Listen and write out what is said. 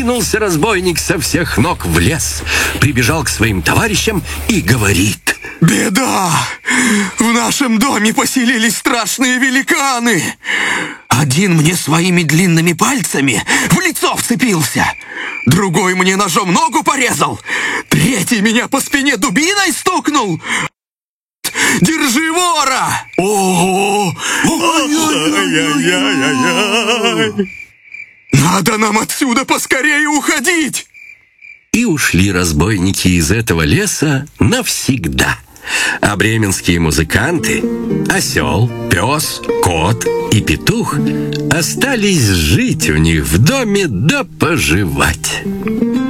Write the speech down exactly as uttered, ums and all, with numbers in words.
Кинулся разбойник со всех ног в лес, прибежал к своим товарищам и говорит: «Беда! В нашем доме поселились страшные великаны! Один мне своими длинными пальцами в лицо вцепился, другой мне ножом ногу порезал, третий меня по спине дубиной стукнул. Держи вора!» О, надо нам отсюда поскорее уходить! И ушли разбойники из этого леса навсегда. А бременские музыканты, осел, пес, кот и петух, остались жить у них в доме да поживать.